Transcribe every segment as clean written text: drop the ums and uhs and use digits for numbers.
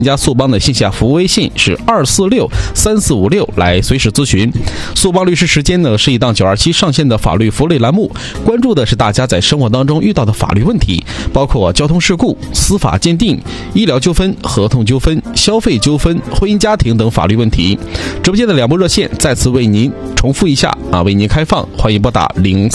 加速帮的线下服务微信是2463456来随时咨询。速帮律师时间呢是一档927上线的法律福利栏目，关注的是大家在生活当中遇到的法律问题，包括交通事故、司法鉴定、医疗纠纷、合同纠纷、消费纠纷、婚姻家庭等法律问题。直播间的2部热线再次为您重复一下为您开放，欢迎拨打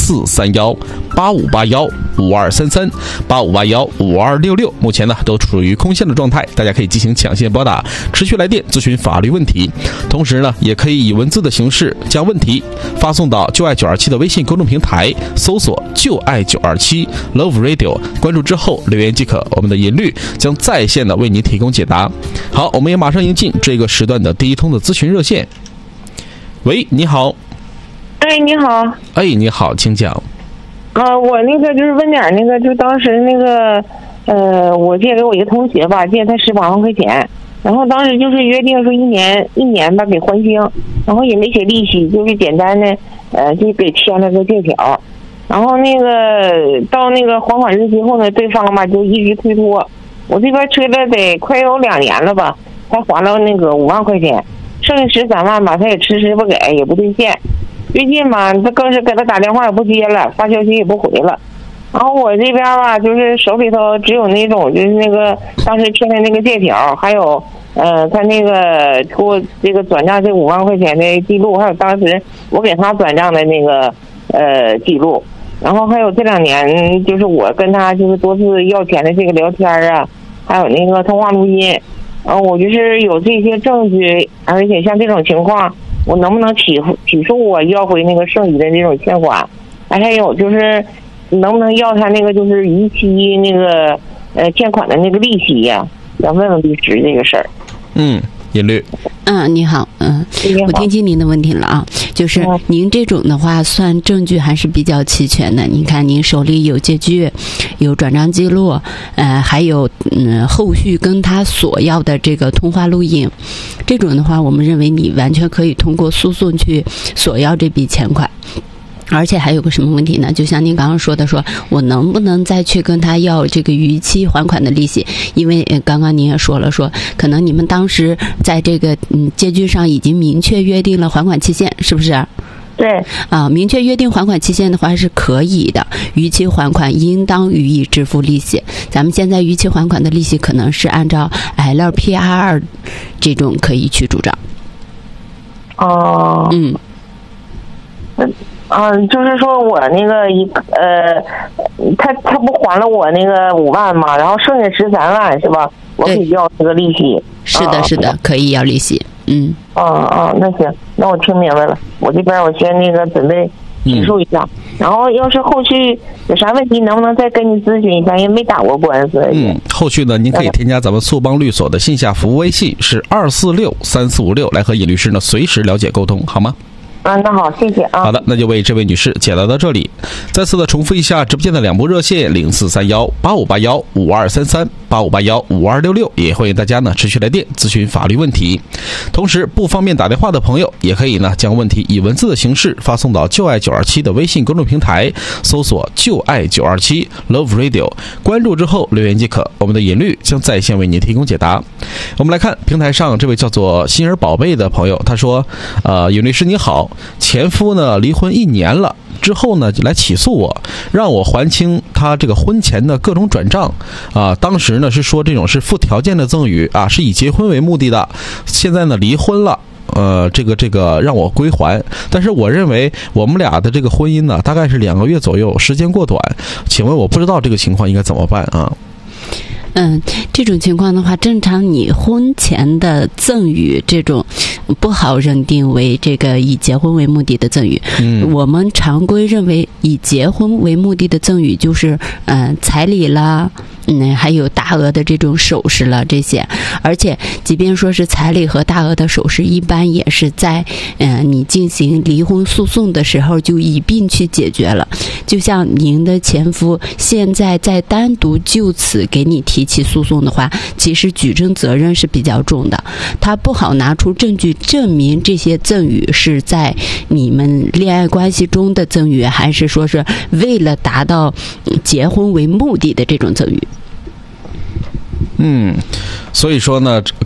04318581523385815266，目前呢都处于空线的状态，大家可以进行抢线拨打，持续来电咨询法律问题。同时呢，也可以以文字的形式将问题发送到就爱927的微信公众平台，搜索就爱927 Love Radio， 关注之后留言即可，我们的尹律将在线的为您提供解答。好，我们也马上迎进这个时段的第一通的咨询热线。喂，你好。 哎，你好。 哎，你好，请讲。 我那个就是问点那个，就当时那个我借给我一个同学吧，借他18万块钱，然后当时就是约定说一年吧给还清，然后也没写利息，就是简单的就给签了个借条，然后那个到那个还款日期后呢，对方吧就一直推脱，我这边催了得快有2年了吧，才还了那个5万块钱，剩下13万吧他也迟迟不给，也不兑现。最近吧他更是给他打电话也不接了，发消息也不回了。然后我这边吧就是手里头只有那种就是那个当时签的那个借条，还有他那个给我这个转账这5万块钱的记录，还有当时我给他转账的那个记录，然后还有这2年就是我跟他就是多次要钱的这个聊天啊，还有那个通话录音，我就是有这些证据，而且像这种情况我能不能起诉我要回那个剩余的那种欠款，还有就是能不能要他那个就是逾期那个欠款的那个利息呀？想问问律师这个事儿。 尹律。 你好，我听清您的问题了啊，就是您这种的话算证据还是比较齐全的。你看您手里有借据，有转账记录，还有后续跟他索要的这个通话录音，这种的话我们认为你完全可以通过诉讼去索要这笔钱款。而且还有个什么问题呢？就像您刚刚说的，说我能不能再去跟他要这个逾期还款的利息？因为刚刚您也说了，说可能你们当时在这个借据上已经明确约定了还款期限，是不是？ 对。 明确约定还款期限的话是可以的，逾期还款应当予以支付利息。咱们现在逾期还款的利息可能是按照 LPR 这种可以去主张。 就是说我那个他不还了我那个5万嘛，然后剩下13万是吧？我可以要这个利息。 是的，可以要利息。 那行，那我听明白了。我这边我先那个准备提速一下，然后要是后续有啥问题，能不能再跟你咨询一下？因为没打过官司。 后续呢，您可以添加咱们速帮律所的线下服务微信是2463456来和尹律师呢随时了解沟通，好吗？ 那好，谢谢啊。 好的，那就为这位女士解答到这里。再次的重复一下直播间的2部热线04318581523385815266，也欢迎大家呢持续来电咨询法律问题。同时不方便打电话的朋友，也可以呢将问题以文字的形式发送到就爱927的微信公众平台，搜索就爱927 Love Radio， 关注之后留言即可，我们的尹律将在线为您提供解答。我们来看平台上这位叫做心儿宝贝的朋友，他说尹律师你好，前夫呢离婚1年了之后呢就来起诉我，让我还清他这个婚前的各种转账当时呢是说这种是附条件的赠与是以结婚为目的的，现在呢离婚了，这个让我归还，但是我认为我们俩的这个婚姻呢大概是2个月左右，时间过短，请问我不知道这个情况应该怎么办啊？ 这种情况的话，正常你婚前的赠与这种不好认定为这个以结婚为目的的赠与。我们常规认为以结婚为目的的赠与就是彩礼啦，还有大额的这种首饰了这些，而且即便说是彩礼和大额的首饰，一般也是在你进行离婚诉讼的时候就一并去解决了。就像您的前夫现在再单独就此给你提起诉讼的话，其实举证责任是比较重的，他不好拿出证据证明这些赠与是在你们恋爱关系中的赠与，还是说是为了达到结婚为目的的这种赠与。 所以说呢，